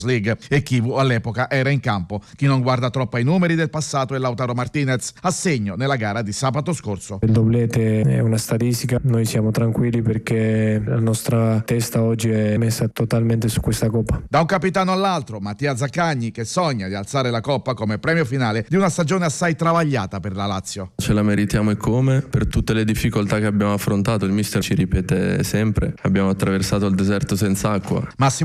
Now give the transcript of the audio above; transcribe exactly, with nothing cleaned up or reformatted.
League e Chivu all'epoca era in campo. Chi non guarda troppo ai numeri del passato è Lautaro Martinez, a segno nella gara di sabato scorso. Il doblete è una statistica, noi siamo tranquilli perché la nostra testa oggi è messa totalmente su questa coppa. Da un capitano all'altro, Mattia Zaccagni, che sogna di alzare la coppa come premio finale di una stagione assai travagliata per la Lazio. Ce la meritiamo e come, per tutte le difficoltà che abbiamo affrontato, il mister ci ripete sempre, abbiamo attraversato il deserto senza acqua. Massimo